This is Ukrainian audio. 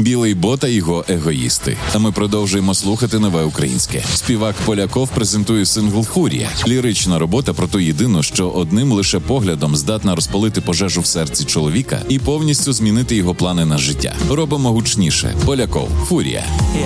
Білий Бо та його егоїсти. А ми продовжуємо слухати нове українське. Співак Поляков презентує сингл «Фурія». Лірична робота про ту єдину, що одним лише поглядом здатна розпалити пожежу в серці чоловіка і повністю змінити його плани на життя. Робимо гучніше. Поляков. «Фурія».